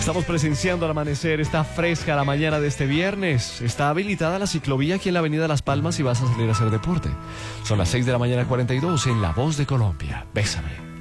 Estamos presenciando el amanecer, está fresca la mañana de este viernes. Está habilitada la ciclovía aquí en la avenida Las Palmas y vas a salir a hacer deporte. Son las 6 de la mañana 42 en La Voz de Colombia. Bésame.